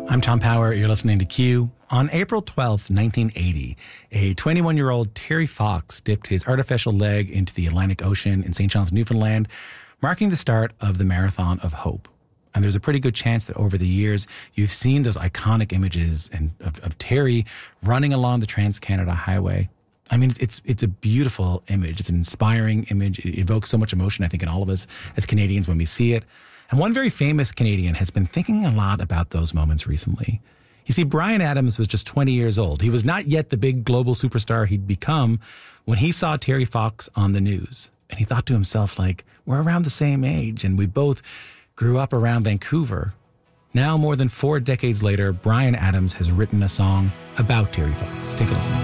I'm Tom Power. You're listening to Q. On April 12th, 1980, a 21-year-old Terry Fox dipped his artificial leg into the Atlantic Ocean in St. John's, Newfoundland, marking the start of the Marathon of Hope. And there's a pretty good chance that over the years, you've seen those iconic images of Terry running along the Trans-Canada Highway. I mean, it's a beautiful image. It's an inspiring image. It evokes so much emotion, I think, in all of us as Canadians when we see it. And one very famous Canadian has been thinking a lot about those moments recently. You see, Bryan Adams was just 20 years old. He was not yet the big global superstar he'd become when he saw Terry Fox on the news. And he thought to himself, like, we're around the same age, and we both grew up around Vancouver. Now, more than 4 decades later, Bryan Adams has written a song about Terry Fox. Take a listen.